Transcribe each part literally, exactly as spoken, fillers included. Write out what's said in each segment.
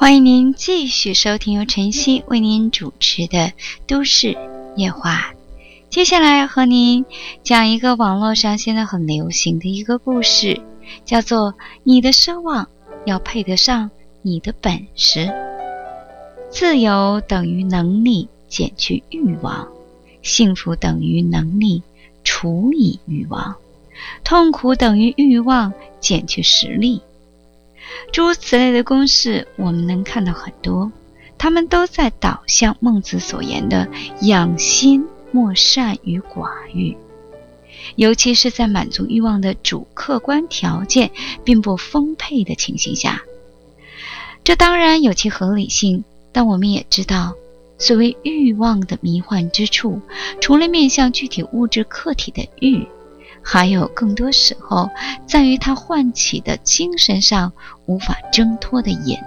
欢迎您继续收听由晨曦为您主持的都市夜话。接下来和您讲一个网络上现在很流行的一个故事，叫做你的奢望要配得上你的本事。自由等于能力减去欲望，幸福等于能力除以欲望，痛苦等于欲望减去实力。诸如此类的公式我们能看到很多，他们都在导向孟子所言的养心莫善于寡欲，尤其是在满足欲望的主客观条件并不丰沛的情形下。这当然有其合理性，但我们也知道，所谓欲望的迷幻之处，除了面向具体物质客体的欲，还有更多时候在于它唤起的精神上无法挣脱的瘾。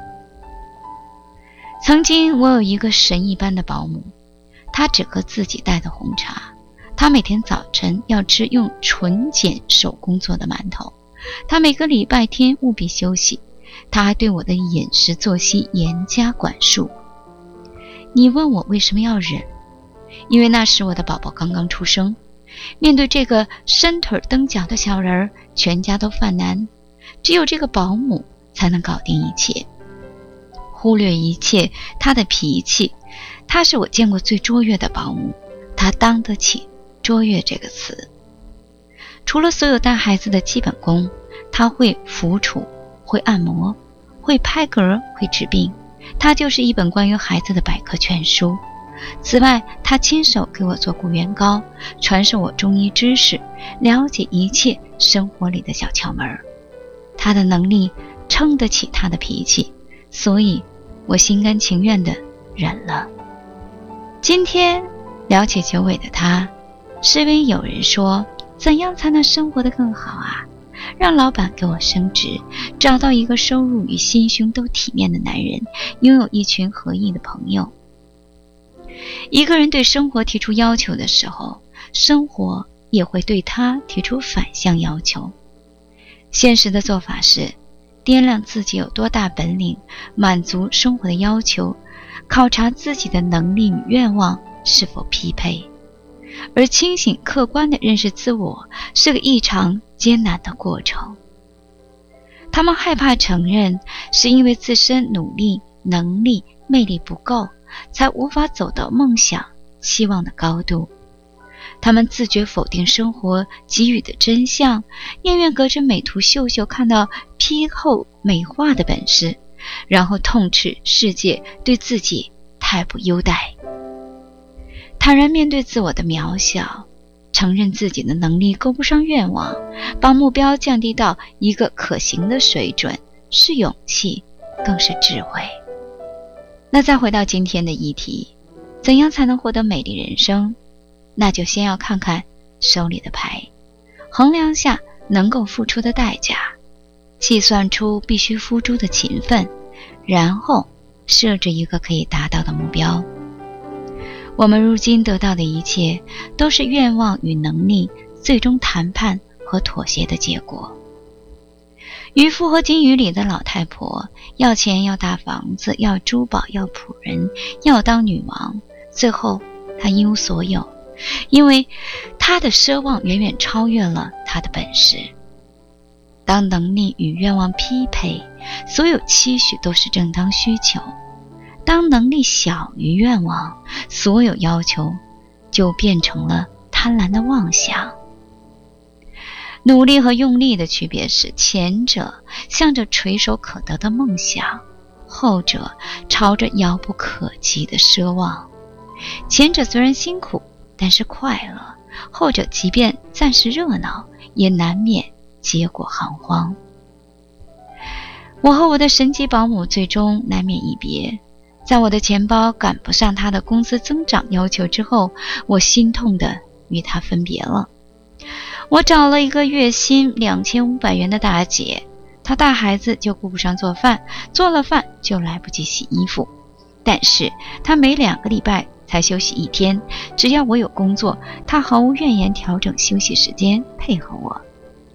曾经我有一个神一般的保姆，她只喝自己带的红茶，她每天早晨要吃用纯碱手工做的馒头，她每个礼拜天务必休息，她还对我的饮食作息严加管束。你问我为什么要忍？因为那时我的宝宝刚刚出生，面对这个伸腿蹬脚的小人，全家都犯难，只有这个保姆才能搞定一切。忽略一切她的脾气，她是我见过最卓越的保姆，她当得起卓越这个词。除了所有带孩子的基本功，她会抚触，会按摩，会拍嗝，会治病，她就是一本关于孩子的百科全书。此外，他亲手给我做骨元膏，传授我中医知识，了解一切生活里的小窍门。他的能力撑得起他的脾气，所以我心甘情愿地忍了。今天聊起九尾的他，是因为有人说，怎样才能生活得更好啊？让老板给我升职，找到一个收入与心胸都体面的男人，拥有一群合意的朋友。一个人对生活提出要求的时候，生活也会对他提出反向要求。现实的做法是掂量自己有多大本领满足生活的要求，考察自己的能力与愿望是否匹配。而清醒客观地认识自我是个异常艰难的过程。他们害怕承认，是因为自身努力、能力、魅力不够，才无法走到梦想、期望的高度。他们自觉否定生活给予的真相，宁愿隔着美图秀秀看到批后美化的本事，然后痛斥世界对自己太不优待。坦然面对自我的渺小，承认自己的能力够不上愿望，把目标降低到一个可行的水准，是勇气，更是智慧。那再回到今天的议题，怎样才能获得美丽人生？那就先要看看手里的牌，衡量下能够付出的代价，计算出必须付出的勤奋，然后设置一个可以达到的目标。我们如今得到的一切，都是愿望与能力最终谈判和妥协的结果。渔夫和金鱼里的老太婆，要钱，要大房子，要珠宝，要仆人，要当女王，最后她一无所有，因为她的奢望远远超越了她的本事。当能力与愿望匹配，所有期许都是正当需求；当能力小于愿望，所有要求就变成了贪婪的妄想。努力和用力的区别是，前者向着垂手可得的梦想，后者朝着遥不可及的奢望。前者虽然辛苦，但是快乐；后者即便暂时热闹，也难免结果彷徨。我和我的神级保姆最终难免一别，在我的钱包赶不上他的工资增长要求之后，我心痛地与他分别了。我找了一个月薪两千五百元的大姐，她带孩子就顾不上做饭，做了饭就来不及洗衣服。但是她每两个礼拜才休息一天，只要我有工作，她毫无怨言调整休息时间配合我。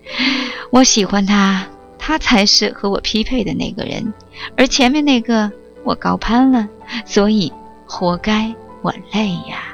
我喜欢她，她才是和我匹配的那个人，而前面那个我高攀了，所以活该我累呀。